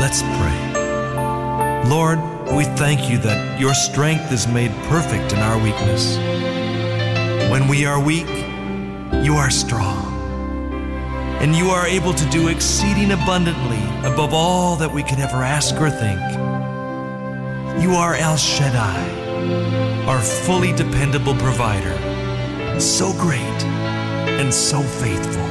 Let's pray. Lord, we thank you that your strength is made perfect in our weakness. When we are weak, you are strong, and you are able to do exceeding abundantly above all that we could ever ask or think. You are El Shaddai, our fully dependable provider, so great and so faithful.